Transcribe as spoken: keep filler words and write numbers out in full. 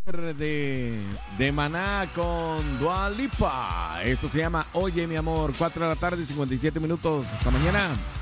De, de Maná con Dua Lipa. Esto se llama Oye mi amor. Cuatro de la tarde, cincuenta y siete minutos. Hasta mañana.